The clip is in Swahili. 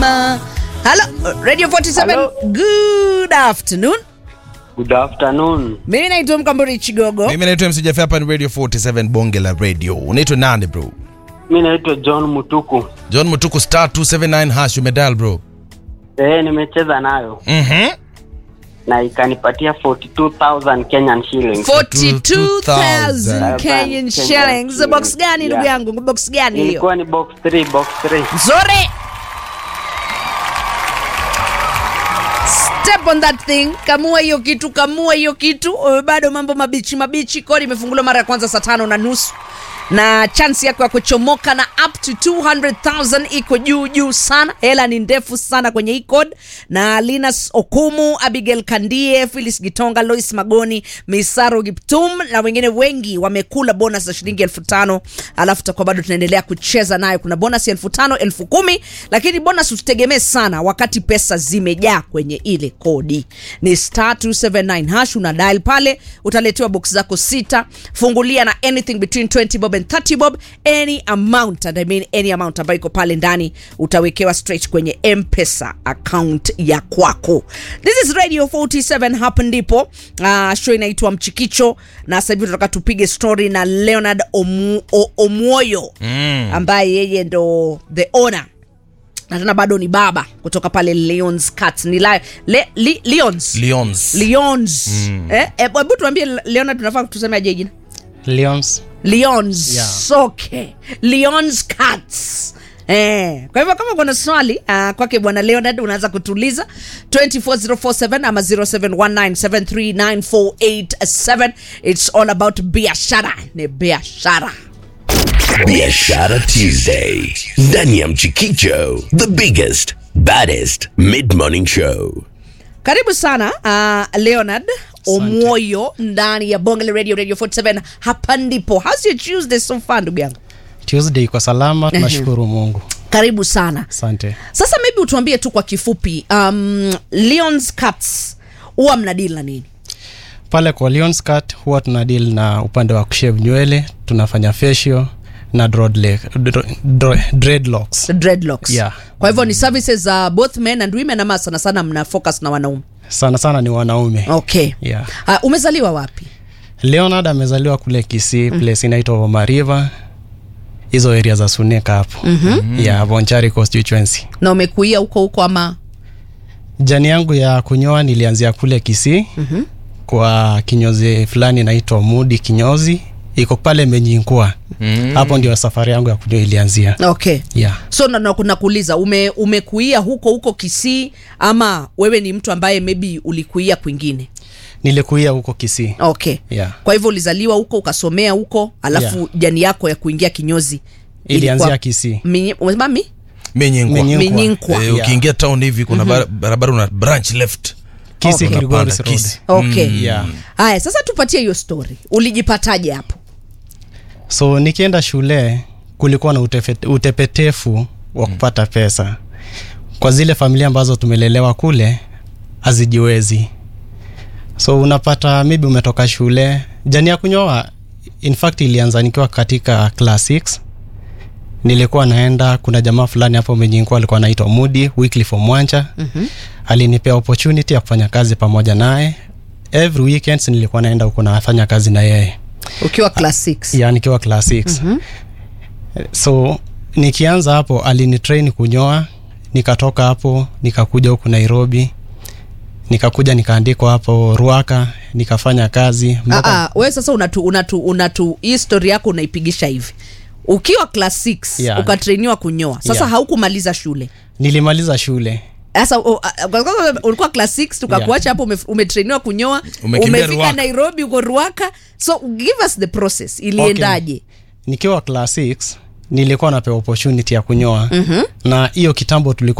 mama. Hello, Radio 47. Hello. Good afternoon. Good afternoon. Mimi naitwa Mkamburi Chigogo. Mimi naitwa MC Jeff hapa ni Radio 47 Bonge la Radio. Unaitwa nani bro? Mimi naitwa John Mutuku. John Mutuku star 279 hash umedial bro. Nimecheza nayo. Na ikanipatia 42,000 Kenyan shillings. 42,000 Kenyan shillings. Box gani ndugu yangu? Box gani hiyo? Ilikuwa ni box 3. Nzuri. Step on that thing. Kamua hiyo kitu. Bado mambo mabichi. Kodi imefunguliwa mara ya kwanza saa 5:30. Na chance yako ya kuchomoka na up to 200,000 iko juu sana. Hela ni ndefu sana kwenye hii code. Na Linus Okumu, Abigail Kandie, Phyllis Gitonga, Lois Magoni, Misaro Giptum na wengine wengi wamekula bonus za shilingi 5,000. Alafu tutakuwa bado tunaendelea kucheza nayo. Kuna bonus 5,000, 10,000, lakini bonus usitegemee sana wakati pesa zimejaa kwenye ile kodi. Ni star 279 hash, una dial pale, utaletewa box zako 6. Fungulia na anything between 20 bob and 30 bob, any amount, and I mean any amount ambayo iko pale ndani utawekewa straight kwenye M-Pesa account ya kwako. This is Radio 47, hapa ndipo show inaitwa Mchikicho, na sasa hivi tunataka tupige story na Leonard Omuoyo ambaye yeye ndo the owner na tena bado ni baba kutoka pale Leon's Cats. Ni Leon's. Hebu tuambie Leonard, tunafaa tuseme aje jina? Leon's. Yeah. Okay. Leon's Cats. Kwa hivyo kama kuna swali kwake bwana Leonard unaanza kutuliza 24047 ama 0719739487. It's all about biashara. Ni biashara. Biashara Tuesday. Ndani ya Mchikicho, the biggest, baddest mid-morning show. Karibu sana Leonard Omuoyo ndani ya Bonge la Radio 47. Hapa ndipo. How's your Tuesday so far ndugu yangu? Tuesday kwa salama, tunashukuru Mungu. Karibu sana. Asante. Sasa maybe utuambie tu kwa kifupi, Leon's Cats huwa mnadeal na nini? Pale kwa Leon's Cat huwa tunadeal na upande wa kushave nywele, tunafanya facial na dreadlocks. Yeah. Kwa hivyo ni services za both men and women, ama sana mna focus na wanaume? Sana ni wanaume. Okay. Yeah. Umezaliwa wapi? Leonard amezaliwa kule Kisii, place inaitwa Homa River. Hizo area za Suneka hapo. Yeah, Bonchari constituency. Na umekuia huko ama? Jani yangu ya kunyoa nilianzia kule Kisii. Kwa kinyozi fulani inaitwa Mudi kinyozi. Iko pale Menyinkwa. Hapo ndio safari yangu ya kunyoa ilianzia. Okay. Yeah. So na kuuliza umekuia huko Kisii ama wewe ni mtu ambaye maybe ulikuia kwingine? Nilikuia huko Kisii. Okay. Yeah. Kwa hivyo ulizaliwa huko, ukasomea huko, alafu jani yako ya kuingia kinyozi ilianzia Kisii. Umesema Menyinkwa. Ukiingia town hivi kuna barabara una branch left. Kisii Kilgoris Road. Okay. Yeah. Haya, sasa tupatie hiyo story. Ulijipataje hapo? So nikienda shule kulikuwa na utepetefu wa kupata pesa. Kwa zile familia ambazo tumelelewa kule hazijiwezi. So unapata maybe umetoka shule, jani ya kunyoa in fact ilianza nikiwa katika class 6. Nilikuwa naenda, kuna jamaa fulani hapo Menyinkwa alikuwa anaitwa Mudi weekly for Mwancha. Alinipea opportunity ya kufanya kazi pamoja naye. Every weekends nilikuwa naenda huko nafanya kazi na yeye. Ukiwa class 6? Yeah, nikiwa class 6. So nikianza hapo alinitrain kunyoa, nikatoka hapo nikakuja huku Nairobi. Nikakuja nikaandikwa hapo Ruaka, nikafanya kazi. Wewe sasa unatu history yako unaipigisha hivi. Ukiwa class 6 yeah, ukatrainiwa kunyoa. Sasa yeah, haukumaliza shule. Nilimaliza shule. Sasa ulikuwa class 6 tukakuacha hapo umetrainiwa kunyoa, umefika Nairobi uko Ruaka. So give us the process. Iliendaje? Okay. Nikiwa class 6 nilikuwa napewa opportunity ya kunyoa. Na hiyo kitambo tulikuwa